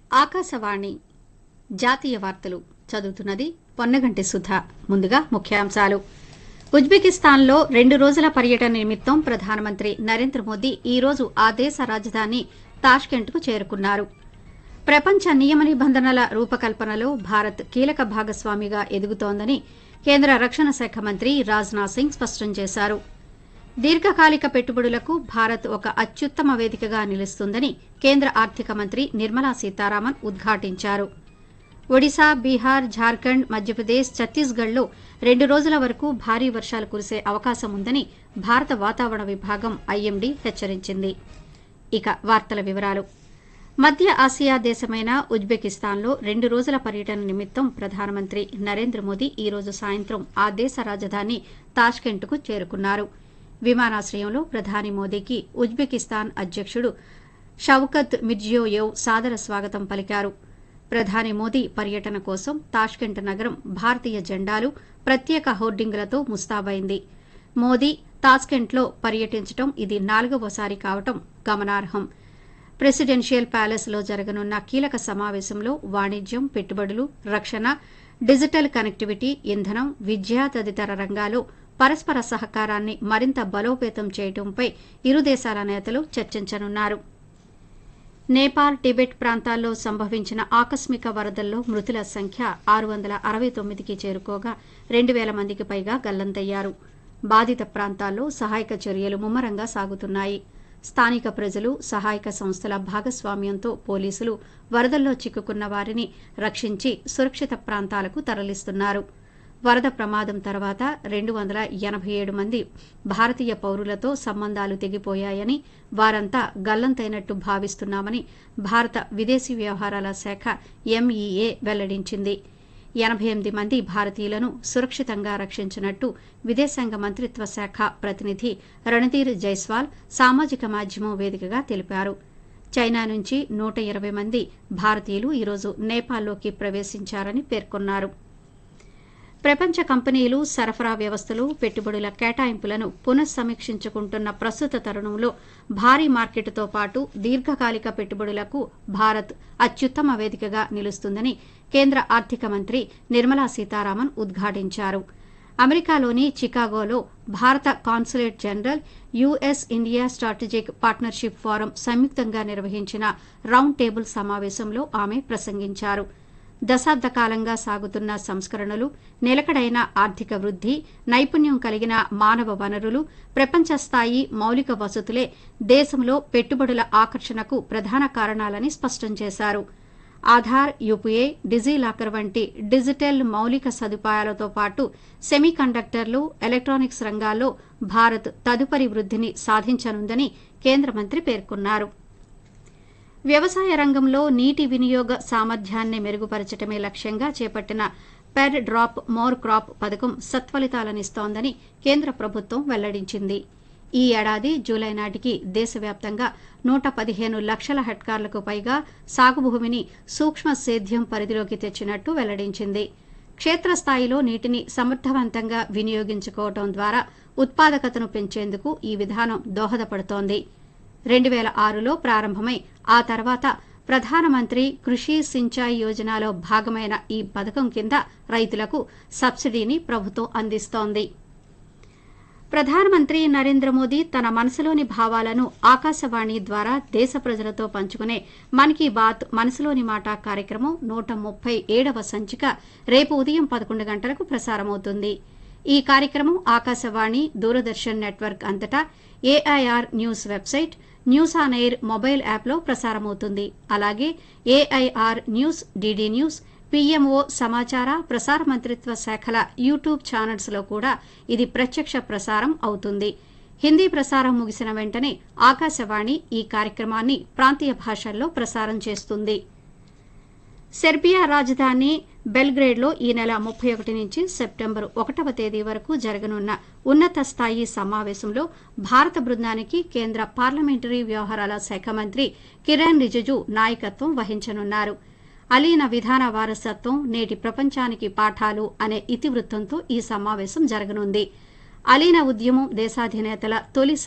ఆకాశవాణి జాతీయ వార్తలు చదువుతున్నది పొన్నగంటి సుధ. ముందుగా ముఖ్యాంశాలు. ఉజ్బెకిస్తాన్లో 2 రోజుల పర్యటన నిమిత్తం ప్రధానమంత్రి నరేంద్ర మోదీ ఈ రోజు ఆ దేశ రాజధాని తాష్కెంట్కు చేరుకున్నారు. ప్రపంచ నియమ నిబంధనల రూపకల్పనలో భారత్ కీలక భాగస్వామిగా ఎదుగుతోందని కేంద్ర రక్షణ శాఖ మంత్రి రాజ్నాథ్ సింగ్ స్పష్టం చేశారు. దీర్ఘకాలిక పెట్టుబడులకు భారత్ ఒక అత్యుత్తమ వేదికగా నిలుస్తుందని కేంద్ర ఆర్థిక మంత్రి నిర్మలా సీతారామన్ ఉద్ఘాటించారు. ఒడిశా, బీహార్, ఝార్ఖండ్, మధ్యప్రదేశ్, ఛత్తీస్గఢ్లో 2 రోజుల వరకు భారీ వర్షాలు కురిసే అవకాశం ఉందని భారత వాతావరణ విభాగం ఐఎండీ హెచ్చరించింది. ఇక వార్తల వివరాలు. మధ్య ఆసియా దేశమైన ఉజ్బెకిస్తాన్లో 2 రోజుల పర్యటన నిమిత్తం ప్రధానమంత్రి నరేంద్ర మోదీ ఈ రోజు సాయంత్రం ఆ దేశ రాజధాని తాష్కెంట్కు చేరుకున్నారు. విమానాశ్రయంలో ప్రధాని మోదీకి ఉజ్బెకిస్తాన్ అధ్యక్షుడు షౌకత్ మిర్జియోయేవ్ సాదర స్వాగతం పలికారు. ప్రధాని మోదీ పర్యటన కోసం తాష్కెంట్ నగరం భారతీయ జెండాలు, ప్రత్యేక హోర్డింగులతో ముస్తాబైంది. మోదీ తాష్కెంట్లో పర్యటించడం ఇది 4వసారి కావటం గమనార్హం. ప్రెసిడెన్షియల్ ప్యాలెస్లో జరగనున్న కీలక సమావేశంలో వాణిజ్యం, పెట్టుబడులు, రక్షణ, డిజిటల్ కనెక్టివిటీ, ఇంధనం, విద్య తదితర రంగాల్లో పరస్పర సహకారాన్ని మరింత బలోపేతం చేయడంపై ఇరు దేశాల నేతలు చర్చించనున్నారు. నేపాల్, టిబెట్ ప్రాంతాల్లో సంభవించిన ఆకస్మిక వరదల్లో మృతుల సంఖ్య 669కి చేరుకోగా 2000 మందికి పైగా గల్లంతయ్యారు. బాధిత ప్రాంతాల్లో సహాయక చర్యలు ముమ్మరంగా సాగుతున్నాయి. స్థానిక ప్రజలు, సహాయక సంస్థల భాగస్వామ్యంతో పోలీసులు వరదల్లో చిక్కుకున్న వారిని రక్షించి సురక్షిత ప్రాంతాలకు తరలిస్తున్నారు. వరద ప్రమాదం తర్వాత 287 మంది భారతీయ పౌరులతో సంబంధాలు తెగిపోయాయని, వారంతా గల్లంతైనట్టు భావిస్తున్నామని భారత విదేశీ వ్యవహారాల శాఖ ఎంఈఏ వెల్లడించింది. 88 మంది భారతీయులను సురక్షితంగా రక్షించినట్టు విదేశాంగ మంత్రిత్వ శాఖ ప్రతినిధి రణధీర్ జైస్వాల్ సామాజిక మాధ్యమం వేదికగా తెలిపారు. చైనా నుంచి 120 మంది భారతీయులు ఈరోజు నేపాల్లోకి ప్రవేశించారని పేర్కొన్నారు. ప్రపంచ కంపెనీలు సరఫరా వ్యవస్థలు పెట్టుబడుల కేటాయింపులను పునఃసమీక్షించుకుంటున్న ప్రస్తుత తరుణంలో భారీ మార్కెట్తో పాటు దీర్ఘకాలిక పెట్టుబడులకు భారత్ అత్యుత్తమ వేదికగా నిలుస్తుందని కేంద్ర ఆర్థిక మంత్రి నిర్మలా సీతారామన్ ఉద్ఘాటించారు. అమెరికాలోని చికాగోలో భారత consulate general, US India strategic partnership forum సంయుక్తంగా నిర్వహించిన రౌండ్ టేబుల్ సమావేశంలో ఆమె ప్రసంగించారు. దశాబ్ద కాలంగా సాగుతున్న సంస్కరణలు, నిలకడైన ఆర్థిక వృద్ధి, నైపుణ్యం కలిగిన మానవ వనరులు, ప్రపంచ స్థాయి మౌలిక వసతులే దేశంలో పెట్టుబడుల ఆకర్షణకు ప్రధాన కారణాలని స్పష్టం చేశారు. ఆధార్, యూపీఐ, డిజిలాకర్ వంటి డిజిటల్ మౌలిక సదుపాయాలతో పాటు సెమీకండక్టర్లు, ఎలక్ట్రానిక్స్ రంగాల్లో భారత్ తదుపరి వృద్ధిని సాధించనుందని కేంద్ర మంత్రి పేర్కొన్నారు. వ్యవసాయ రంగంలో నీటి వినియోగ సామర్థ్యాన్ని మెరుగుపరచడమే లక్ష్యంగా చేపట్టిన పెర్ డ్రాప్ మోర్ క్రాప్ పథకం సత్ఫలితాలనిస్తోందని కేంద్ర ప్రభుత్వం వెల్లడించింది. ఈ ఏడాది జూలై నాటికి దేశవ్యాప్తంగా 115 లక్షల హెక్టార్లకు పైగా సాగు భూమిని సూక్ష్మ సేద్యం పరిధిలోకి తెచ్చినట్టు వెల్లడించింది. క్షేత్రస్థాయిలో నీటిని సమర్థవంతంగా వినియోగించుకోవడం ద్వారా ఉత్పాదకతను పెంచేందుకు ఈ విధానం దోహదపడుతోంది. 2006లో ప్రారంభమై ఆ తర్వాత ప్రధానమంత్రి కృషి సించాయి యోజనలో భాగమైన ఈ పథకం కింద రైతులకు సబ్సిడీని ప్రభుత్వం అందిస్తోంది. ప్రధానమంత్రి నరేంద్ర మోదీ తన మనసులోని భావాలను ఆకాశవాణి ద్వారా దేశ ప్రజలతో పంచుకునే మన్ కీ బాత్ మనసులోని మాట కార్యక్రమం 137వ సంచిక రేపు ఉదయం 11 గంటలకు ప్రసారమవుతుంది. ఈ కార్యక్రమం ఆకాశవాణి, దూరదర్శన్ నెట్వర్క్ అంతటా AIR news website, news on air mobile యాప్లో ప్రసారమవుతుంది. అలాగే AIR news, DD news, PMO సమాచార ప్రసార మంత్రిత్వ శాఖల యూట్యూబ్ ఛానల్స్లో కూడా ఇది ప్రత్యక్ష ప్రసారం అవుతుంది. హిందీ ప్రసారం ముగిసిన వెంటనే ఆకాశవాణి ఈ కార్యక్రమాన్ని ప్రాంతీయ భాషల్లో ప్రసారం చేస్తుంది. సెర్బియా రాజధాని బెల్గ్రేడ్లో ఈ నెల 31 నుంచి సెప్టెంబర్ 1వ తేదీ వరకు జరగనున్న ఉన్నత స్థాయి సమావేశంలో భారత బృందానికి కేంద్ర పార్లమెంటరీ వ్యవహారాల శాఖ మంత్రి కిరణ్ రిజిజు నాయకత్వం వహించనున్నారు. అలీన విధాన వారసత్వం, నేటి ప్రపంచానికి పాఠాలు అనే ఇతివృత్తంతో ఈ సమావేశం జరగనుంది. అలీన ఉద్యమం దేశాధినేతల తొలి